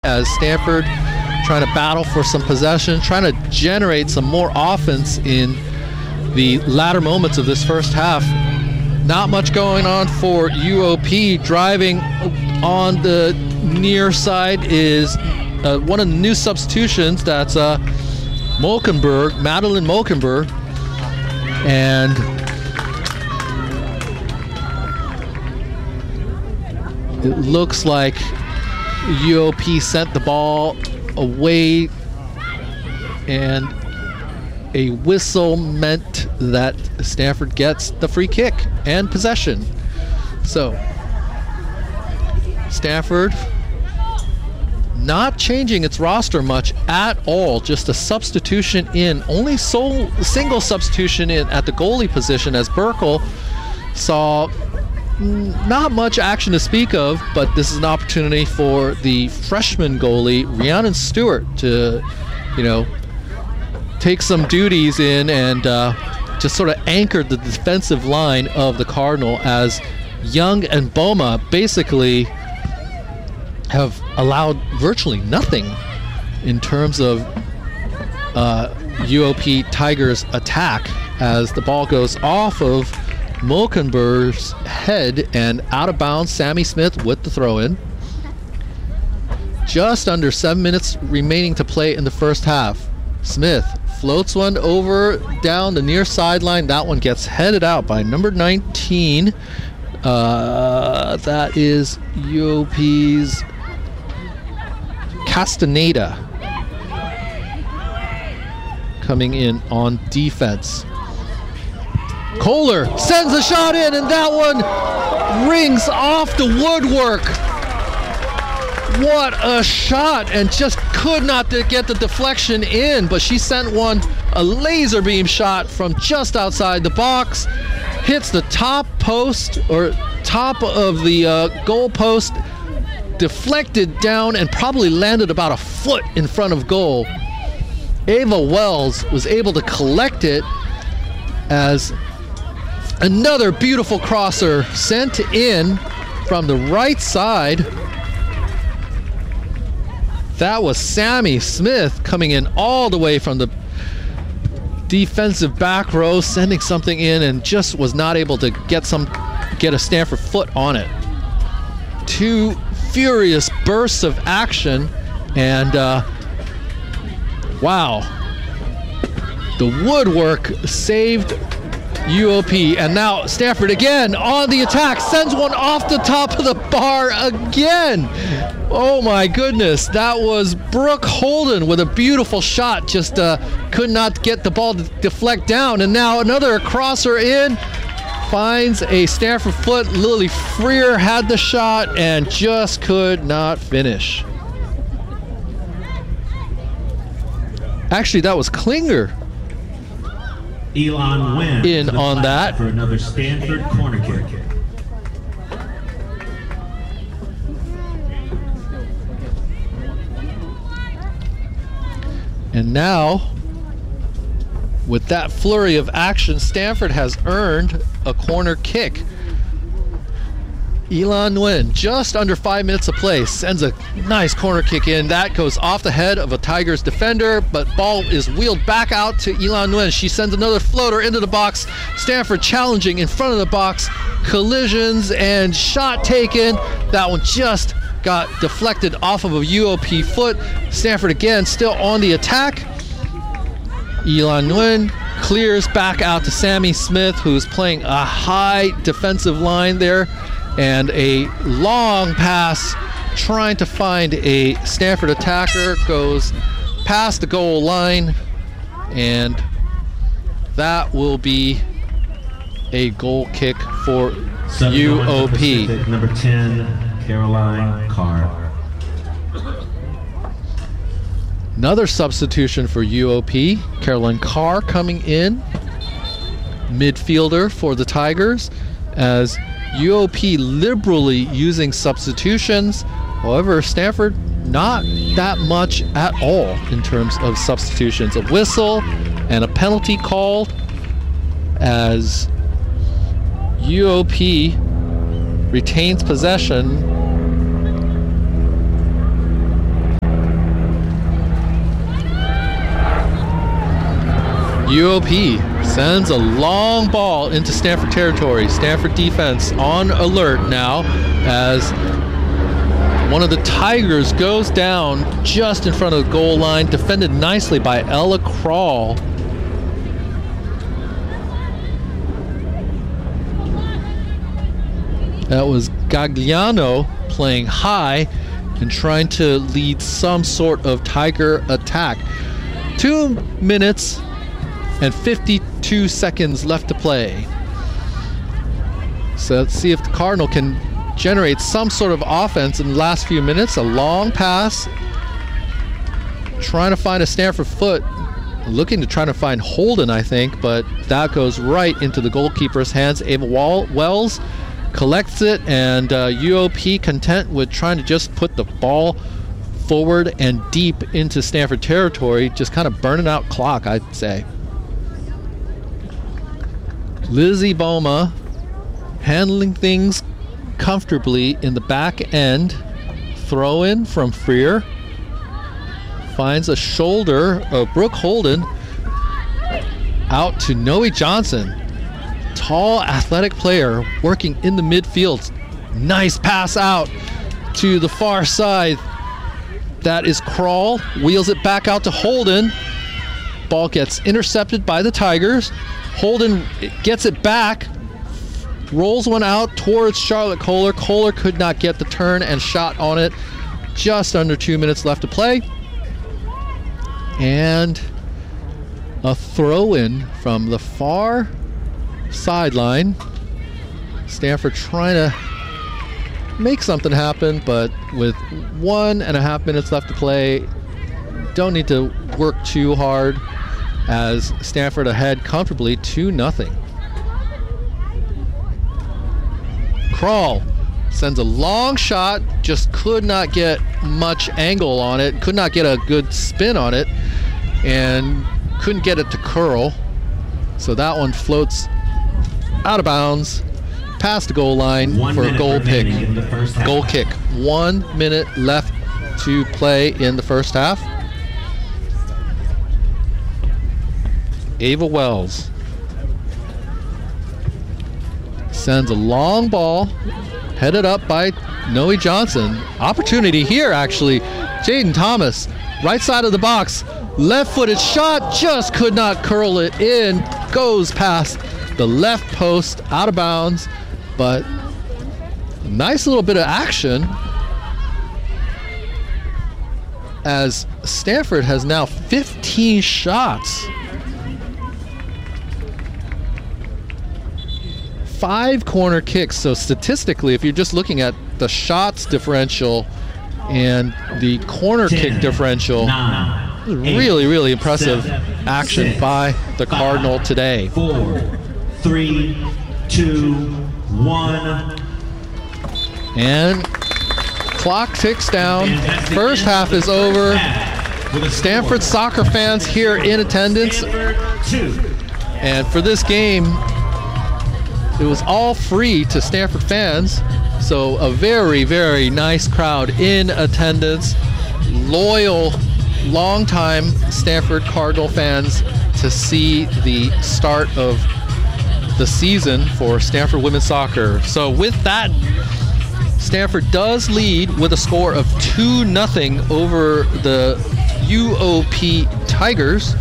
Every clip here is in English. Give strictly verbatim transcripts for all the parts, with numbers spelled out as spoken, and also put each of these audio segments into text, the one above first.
as Stanford trying to battle for some possession, trying to generate some more offense in the latter moments of this first half. Not much going on for U O P. Driving on the near side is uh, one of the new substitutions. That's uh, Molkenberg, Madeline Molkenberg. And it looks like U O P sent the ball away, and a whistle meant that Stanford gets the free kick and possession. So Stanford not changing its roster much at all, just a substitution in, only sole, single substitution in at the goalie position, as Burkle saw not much action to speak of, but this is an opportunity for the freshman goalie Rhiannon Stewart to, you know, take some duties in and uh, just sort of anchored the defensive line of the Cardinal, as Young and Boma basically have allowed virtually nothing in terms of uh, U O P Tigers attack, as the ball goes off of Molkenberg's head and out of bounds. Sammy Smith with the throw-in. Just under seven minutes remaining to play in the first half. Smith floats one over down the near sideline. That one gets headed out by number nineteen. Uh, that is U O P's Castaneda coming in on defense. Kohler sends a shot in, and that one rings off the woodwork. What a shot, and just could not get the deflection in, but she sent one, a laser beam shot from just outside the box, hits the top post, or top of the uh, goal post, deflected down and probably landed about a foot in front of goal. Ava Wells was able to collect it, as another beautiful crosser sent in from the right side. That was Sammy Smith coming in all the way from the defensive back row, sending something in, and just was not able to get some get a Stanford foot on it. Two furious bursts of action, and uh, wow, the woodwork saved U O P, and now Stanford again on the attack, sends one off the top of the bar again. Oh my goodness, that was Brooke Holden with a beautiful shot, just uh, could not get the ball to deflect down, and now another crosser in, finds a Stanford foot. Lily Freer had the shot and just could not finish. Actually, that was Klinger Elon Nguyen in on that for another Stanford corner kick. And now, with that flurry of action, Stanford has earned a corner kick. Elon Nguyen, just under five minutes of play, sends a nice corner kick in. That goes off the head of a Tigers defender, but ball is wheeled back out to Elon Nguyen. She sends another floater into the box. Stanford challenging in front of the box. Collisions and shot taken. That one just got deflected off of a U O P foot. Stanford again still on the attack. Elon Nguyen clears back out to Sammy Smith, who's playing a high defensive line there, and a long pass trying to find a Stanford attacker goes past the goal line, and that will be a goal kick for U O P. Number ten, Caroline Carr. Another substitution for U O P. Caroline Carr coming in, midfielder for the Tigers, as U O P liberally using substitutions. However, Stanford not that much at all in terms of substitutions. A whistle and a penalty called, as U O P retains possession U O P sends a long ball into Stanford territory. Stanford defense on alert now as one of the Tigers goes down just in front of the goal line, defended nicely by Ella Krall. That was Gagliano playing high and trying to lead some sort of Tiger attack. Two minutes and fifty-two seconds left to play. So let's see if the Cardinal can generate some sort of offense in the last few minutes. A long pass, trying to find a Stanford foot, looking to try to find Holden, I think, but that goes right into the goalkeeper's hands. Ava Wall- Wells collects it, and uh, U O P content with trying to just put the ball forward and deep into Stanford territory, just kind of burning out clock, I'd say. Lizzie Boma handling things comfortably in the back end. Throw in from Freer. Finds a shoulder of Brooke Holden. Out to Noe Johnson. Tall, athletic player working in the midfield. Nice pass out to the far side. That is Krall. Wheels it back out to Holden. Ball gets intercepted by the Tigers. Holden gets it back. Rolls one out towards Charlotte Kohler. Kohler could not get the turn and shot on it. Just under two minutes left to play. And a throw-in from the far sideline. Stanford trying to make something happen, but with one and a half minutes left to play, don't need to work too hard as Stanford ahead comfortably two nothing. Krall sends a long shot, just could not get much angle on it, could not get a good spin on it, and couldn't get it to curl. So that one floats out of bounds, past the goal line One for a minute goal pick. remaining in the first half. Goal kick. One minute left to play in the first half. Ava Wells sends a long ball, headed up by Noe Johnson. Opportunity here, actually. Jaden Thomas, right side of the box, left-footed shot, just could not curl it in. Goes past the left post, out of bounds, but nice little bit of action as Stanford has now fifteen shots. Five corner kicks, so statistically, if you're just looking at the shots differential and the corner Ten, kick differential, nine, eight, really, really impressive seven, action six, by the five, Cardinal today. Four, three, two, one. And clock ticks down. First half is over. Stanford soccer fans here in attendance. Stanford two. And for this game, it was all free to Stanford fans. So a very, very nice crowd in attendance. Loyal, longtime Stanford Cardinal fans to see the start of the season for Stanford women's soccer. So with that, Stanford does lead with a score of two nothing over the U O P Tigers.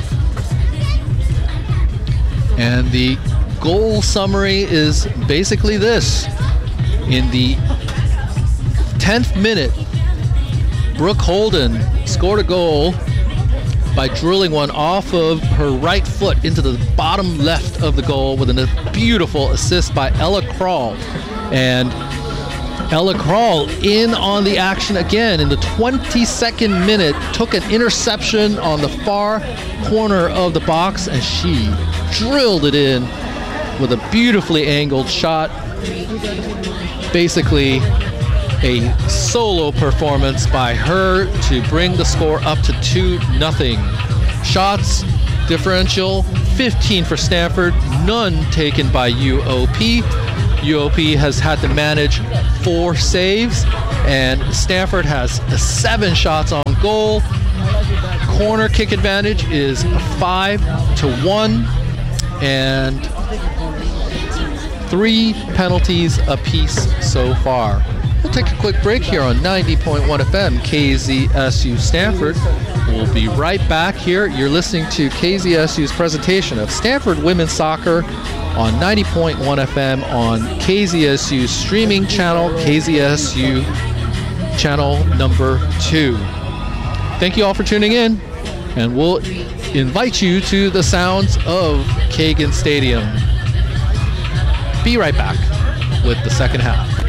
And the goal summary is basically this. In the tenth minute, Brooke Holden scored a goal by drilling one off of her right foot into the bottom left of the goal with a beautiful assist by Ella Krall. And Ella Krall in on the action again in the twenty-second minute, took an interception on the far corner of the box, and she drilled it in with a beautifully angled shot. Basically a solo performance by her to bring the score up to two nothing. Shots differential, fifteen for Stanford, none taken by U O P. U O P has had to manage four saves, and Stanford has seven shots on goal, corner kick advantage is five to one, and three penalties apiece so far. We'll take a quick break here on ninety point one F M K Z S U Stanford. We'll be right back here. You're listening to K Z S U's presentation of Stanford Women's Soccer on ninety point one F M on K Z S U's streaming channel, K Z S U channel number two. Thank you all for tuning in, and we'll invite you to the sounds of Kagan Stadium. Be right back with the second half.